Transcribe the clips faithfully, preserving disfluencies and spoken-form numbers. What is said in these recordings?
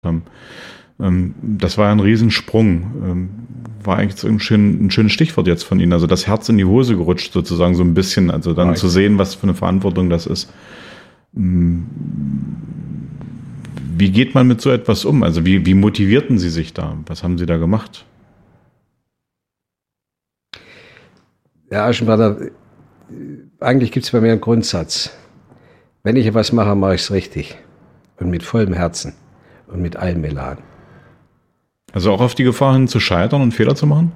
haben. Ähm, das war ein Riesensprung. Ähm, war eigentlich so ein, schön, ein schönes Stichwort jetzt von Ihnen. Also das Herz in die Hose gerutscht sozusagen so ein bisschen. Also dann Nein. zu sehen, was für eine Verantwortung das ist. Ähm, wie geht man mit so etwas um? Also wie, wie motivierten Sie sich da? Was haben Sie da gemacht? Ja, Aschenbrenner, eigentlich gibt es bei mir einen Grundsatz. Wenn ich etwas mache, mache ich es richtig. Und mit vollem Herzen. Und mit allem Elan. Also auch auf die Gefahr hin zu scheitern und Fehler zu machen?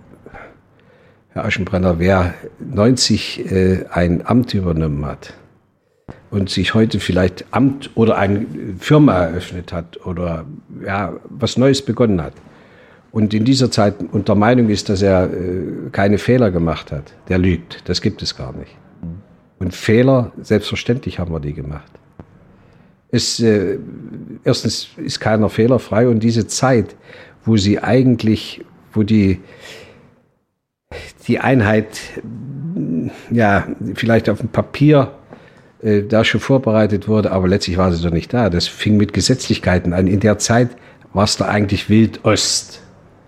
Herr Aschenbrenner, wer neunzig äh, ein Amt übernommen hat und sich heute vielleicht Amt oder eine Firma eröffnet hat oder ja, was Neues begonnen hat und in dieser Zeit unter Meinung ist, dass er äh, keine Fehler gemacht hat, der lügt. Das gibt es gar nicht. Und Fehler, selbstverständlich haben wir die gemacht. Es, äh, erstens ist keiner fehlerfrei und diese Zeit, wo sie eigentlich, wo die, die Einheit ja vielleicht auf dem Papier äh, da schon vorbereitet wurde, aber letztlich war sie doch nicht da. Das fing mit Gesetzlichkeiten an. In der Zeit war es da eigentlich Wild Ost.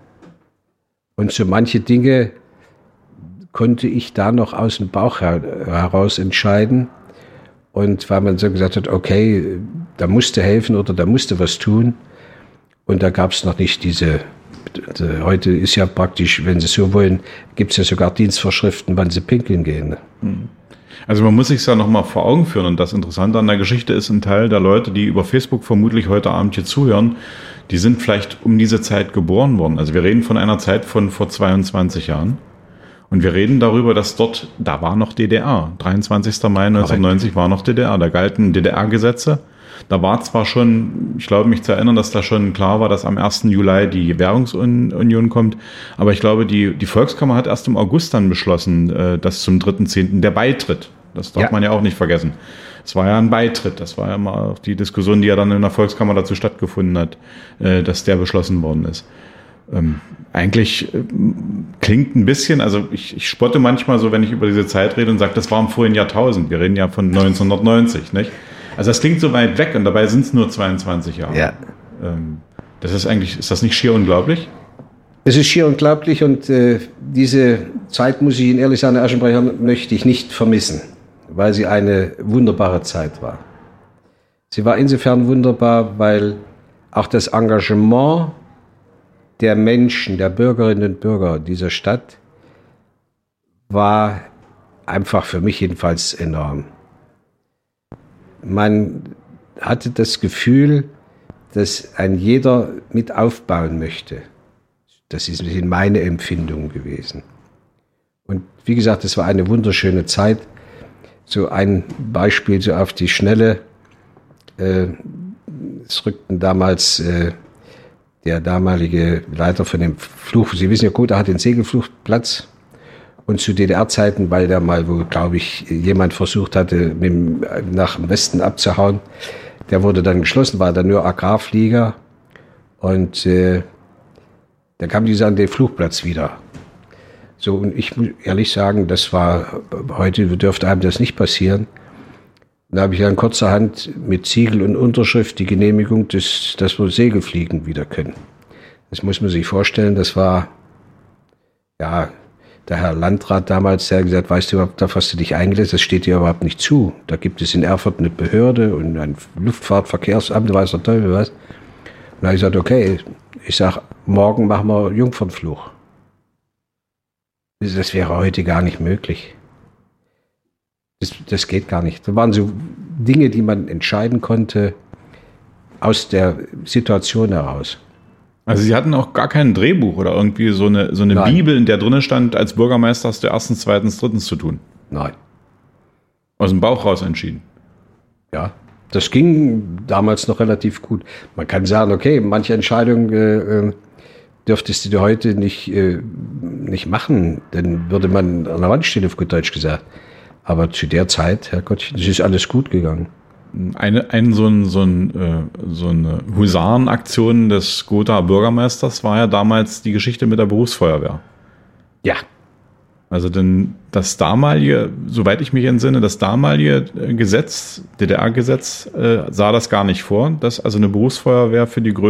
Und so manche Dinge konnte ich da noch aus dem Bauch her, heraus entscheiden. Und weil man so gesagt hat, okay, da musste helfen oder da musste was tun. Und da gab es noch nicht diese, heute ist ja praktisch, wenn Sie so wollen, gibt es ja sogar Dienstvorschriften, wann Sie pinkeln gehen. Also man muss sich ja nochmal vor Augen führen. Und das Interessante an der Geschichte ist, ein Teil der Leute, die über Facebook vermutlich heute Abend hier zuhören, die sind vielleicht um diese Zeit geboren worden. Also wir reden von einer Zeit von vor zweiundzwanzig Jahren. Und wir reden darüber, dass dort, da war noch D D R. dreiundzwanzigster Mai neunzehnhundertneunzig war noch D D R. Da galten D D R-Gesetze. Da war zwar schon, ich glaube mich zu erinnern, dass da schon klar war, dass am ersten Juli die Währungsunion kommt. Aber ich glaube, die, die Volkskammer hat erst im August dann beschlossen, dass zum dritten zehnten der Beitritt, das darf ja. man ja auch nicht vergessen. Es war ja ein Beitritt. Das war ja mal auch die Diskussion, die ja dann in der Volkskammer dazu stattgefunden hat, dass der beschlossen worden ist. Ähm, eigentlich äh, klingt ein bisschen, also ich, ich spotte manchmal so, wenn ich über diese Zeit rede und sage, das war im vorigen Jahrtausend. Wir reden ja von neunzehnhundertneunzig, nicht? Also das klingt so weit weg und dabei sind es nur zweiundzwanzig Jahre. Ja. Ähm, das ist eigentlich, ist das nicht schier unglaublich? Es ist schier unglaublich und äh, diese Zeit, muss ich Ihnen ehrlich sagen, Herr Aschenbrenner, möchte ich nicht vermissen, weil sie eine wunderbare Zeit war. Sie war insofern wunderbar, weil auch das Engagement der Menschen, der Bürgerinnen und Bürger dieser Stadt war einfach für mich jedenfalls enorm. Man hatte das Gefühl, dass ein jeder mit aufbauen möchte. Das ist meine Empfindung gewesen. Und wie gesagt, es war eine wunderschöne Zeit. So ein Beispiel so auf die Schnelle. Äh, es rückten damals äh, der damalige Leiter von dem Flug, Sie wissen ja gut, er hat den Segelflugplatz und zu D D R-Zeiten, weil der mal, wo glaube ich jemand versucht hatte, mit dem, nach dem Westen abzuhauen, der wurde dann geschlossen, war dann nur Agrarflieger und äh, dann kam dieser an den Flugplatz wieder. So, und ich muss ehrlich sagen, das war, heute dürfte einem das nicht passieren. Da habe ich dann kurzerhand mit Siegel und Unterschrift die Genehmigung, dass, dass wir Segelfliegen wieder können. Das muss man sich vorstellen, das war, ja, der Herr Landrat damals, der hat gesagt, weißt du überhaupt, auf was du dich eingelässt, das steht dir überhaupt nicht zu. Da gibt es in Erfurt eine Behörde und ein Luftfahrtverkehrsamt, weiß der Teufel was. Und da habe ich gesagt, okay, ich sage, morgen machen wir Jungfernflug. Das wäre heute gar nicht möglich. Das, das geht gar nicht. Das waren so Dinge, die man entscheiden konnte aus der Situation heraus. Also Sie hatten auch gar kein Drehbuch oder irgendwie so eine, so eine Bibel, in der drin stand, als Bürgermeister hast du erstens, zweitens, drittens zu tun? Nein. Aus dem Bauch raus entschieden? Ja, das ging damals noch relativ gut. Man kann sagen, okay, manche Entscheidungen äh, dürftest du heute nicht, äh, nicht machen, dann würde man an der Wand stehen, auf gut Deutsch gesagt. Aber zu der Zeit, Herrgott, das ist alles gut gegangen. Eine, ein, so, ein, so, ein, äh, so eine Husarenaktion des Gothaer Bürgermeisters war ja damals die Geschichte mit der Berufsfeuerwehr. Ja. Also denn das damalige, soweit ich mich entsinne, das damalige Gesetz, D D R-Gesetz, äh, sah das gar nicht vor, dass also eine Berufsfeuerwehr für die Größe